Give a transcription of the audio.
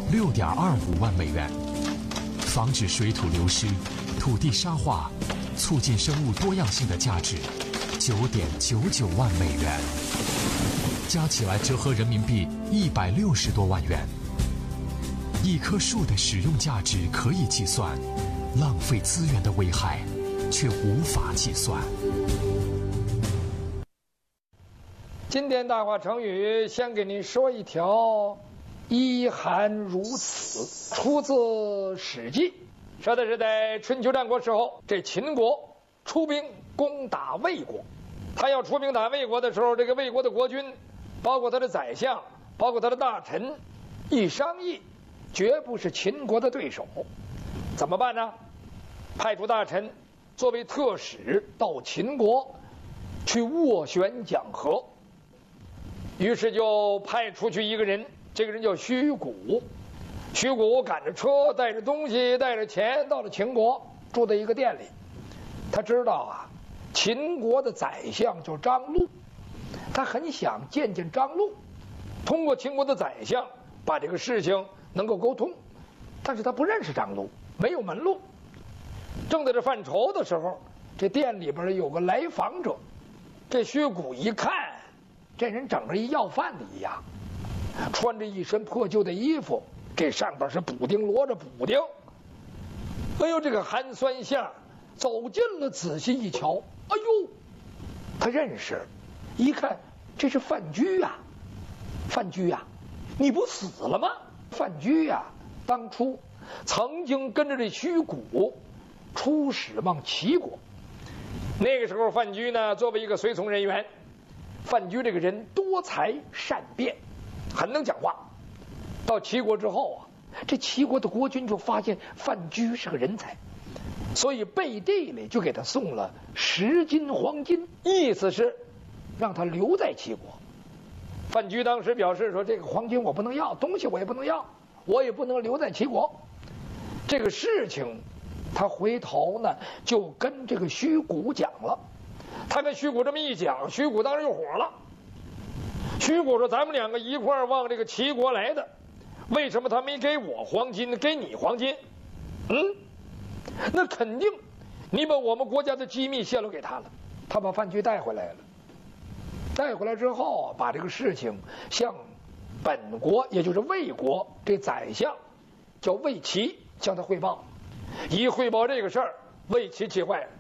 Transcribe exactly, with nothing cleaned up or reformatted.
六点二五万美元，防止水土流失、土地沙化，促进生物多样性的价值九点九九万美元，加起来折合人民币一百六十多万元。一棵树的使用价值可以计算，浪费资源的危害却无法计算。 今天大话成语先给您说一条“一寒如此”，出自《史记》，说的是在春秋战国时候，这秦国出兵攻打魏国。他要出兵打魏国的时候，这个魏国的国君，包括他的宰相，包括他的大臣，一商议，绝不是秦国的对手。怎么办呢？派出大臣作为特使到秦国去斡旋讲和。于是就派出去一个人，这个人叫虚谷。虚谷赶着车，带着东西，带着钱，到了秦国，住在一个店里。他知道啊，秦国的宰相叫张禄，他很想见见张禄，通过秦国的宰相把这个事情能够沟通。但是他不认识张禄，没有门路。正在这犯愁的时候，这店里边有个来访者，这虚谷一看，这人整个一要饭的一样，穿着一身破旧的衣服，这上边是补丁摞着补丁。哎呦，这个寒酸相走近了，仔细一瞧，哎呦，他认识，一看这是范雎呀，范雎呀，你不死了吗？范雎呀，当初曾经跟着这虚谷出使往齐国。那个时候范雎呢，作为一个随从人员，范雎这个人多才善辩，很能讲话。到齐国之后啊，这齐国的国君就发现范雎是个人才，所以背地里就给他送了十斤黄金，意思是让他留在齐国。范雎当时表示说，这个黄金我不能要，东西我也不能要，我也不能留在齐国。这个事情他回头呢就跟这个虚谷讲了。他跟虚谷这么一讲，虚谷当时就火了。虚谷说，咱们两个一块儿往这个齐国来的，为什么他没给我黄金，给你黄金？嗯，那肯定你把我们国家的机密泄露给他了。他把范雎带回来了，带回来之后把这个事情向本国，也就是魏国这宰相叫魏齐向他汇报。一汇报这个事儿，魏齐气坏了，